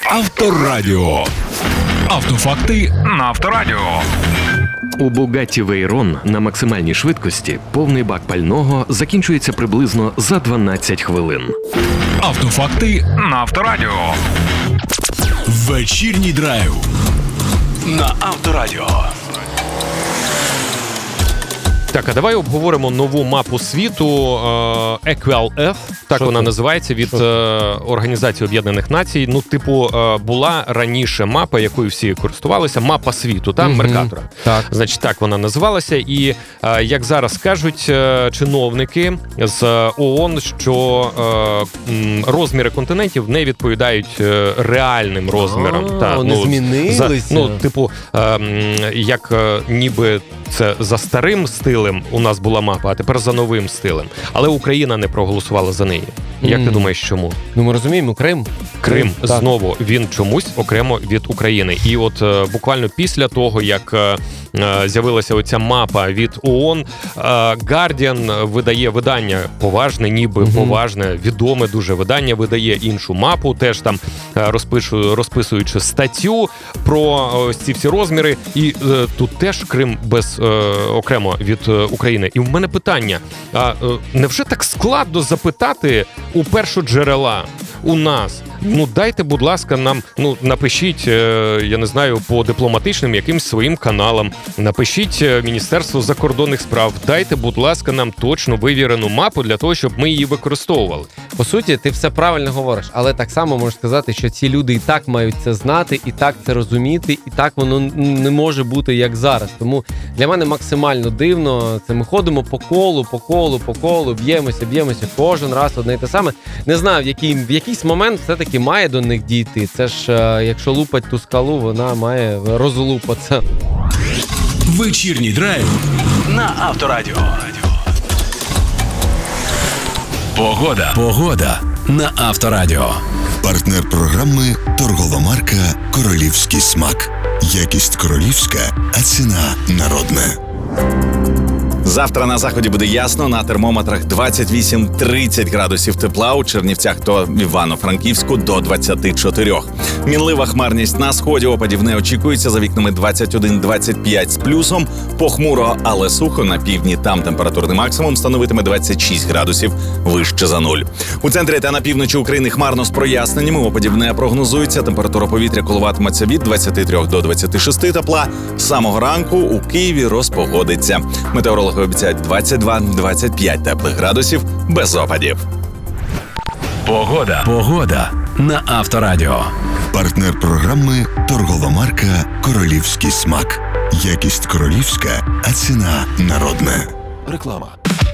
Авторадіо. Автофакти на Авторадіо. У Bugatti Veyron на максимальній швидкості повний бак пального закінчується приблизно за 12 хвилин. Автофакти на Авторадіо. Вечірній драйв на Авторадіо. Так, а давай обговоримо нову мапу світу EqualF, так вона називається, від Організації Об'єднаних Націй. Ну, типу, була раніше мапа, якою всі користувалися, мапа світу, там, Меркатора. Так. Значить, так вона називалася. І, як зараз кажуть чиновники з ООН, що розміри континентів не відповідають реальним розмірам. Вони змінилися? Типу, як ніби це за старим стилем у нас була мапа, а тепер за новим стилем. Але Україна не проголосувала за неї. Як ти думаєш, чому? Ну, ми розуміємо, Крим, знову, він чомусь окремо від України. І от буквально після того, як з'явилася оця мапа від ООН, Guardian видає видання поважне, ніби поважне, відоме дуже видання, видає іншу мапу, теж там розписуючи статтю про ось ці всі розміри. І тут теж Крим окремо від України. І в мене питання, невже так складно запитати у першоджерела, у нас? Ну, дайте, будь ласка, нам, напишіть, я не знаю, по дипломатичним якимсь своїм каналам, напишіть Міністерство закордонних справ, дайте, будь ласка, нам точно вивірену мапу для того, щоб ми її використовували. По суті, ти все правильно говориш, але так само можеш сказати, що ці люди і так мають це знати, і так це розуміти, і так воно не може бути, як зараз. Тому для мене максимально дивно, це ми ходимо по колу, б'ємося, кожен раз одне і те саме. Не знаю, в якийсь момент все-таки має до них дійти. Це ж, якщо лупать ту скалу, вона має розлупатися. Вечірній драйв на Авторадіо. Погода на Авторадіо. Партнер програми – торгова марка «Королівський смак». Якість королівська, а ціна народна. Завтра на заході буде ясно, на термометрах 28-30 градусів тепла, у Чернівцях та Івано-Франківську до 24. Мінлива хмарність на сході, опадів не очікується, за вікнами 21-25 з плюсом, похмуро, але сухо, на півдні там температурний максимум становитиме 26 градусів вище за нуль. У центрі та на півночі України хмарно з проясненнями, опадів не прогнозується, температура повітря коливатиметься від 23 до 26 тепла, з самого ранку у Києві розпогодиться. Метеорологи обіцяють 22-25 теплих градусів без опадів. Погода на Авторадіо. Партнер програми – торгова марка «Королівський смак». Якість королівська, а ціна народна. Реклама.